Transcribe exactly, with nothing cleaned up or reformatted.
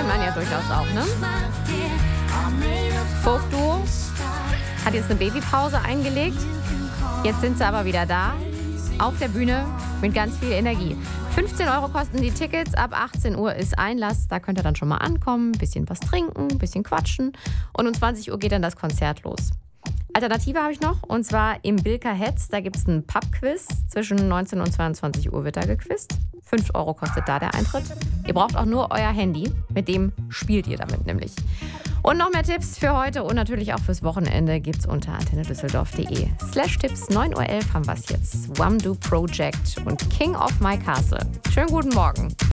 man ja durchaus auch, ne? Folk-Duo hat jetzt eine Babypause eingelegt. Jetzt sind sie aber wieder da. Auf der Bühne mit ganz viel Energie. fünfzehn Euro kosten die Tickets. Ab achtzehn Uhr ist Einlass. Da könnt ihr dann schon mal ankommen, ein bisschen was trinken, ein bisschen quatschen. Und um zwanzig Uhr geht dann das Konzert los. Alternative habe ich noch, und zwar im Bilka Hetz. Da gibt es einen Pub-Quiz. Zwischen neunzehn und zweiundzwanzig Uhr wird da gequizt. fünf Euro kostet da der Eintritt. Ihr braucht auch nur euer Handy. Mit dem spielt ihr damit nämlich. Und noch mehr Tipps für heute und natürlich auch fürs Wochenende gibt's unter antennedüsseldorf.de slash Tipps. neun Uhr elf haben wir's jetzt. Wamdu Project und King of My Castle. Schönen guten Morgen.